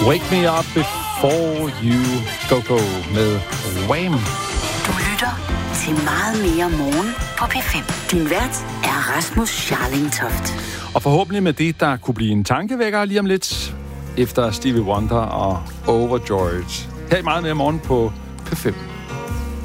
Wake Me Up Before You Go med Wham! Du lytter til Meget mere morgen på P5. Din vært er Rasmus Scharling-Toft. Og forhåbentlig med det, der kunne blive en tankevækker lige om lidt, efter Stevie Wonder og Overjoyed. Her i Meget mere morgen på P5.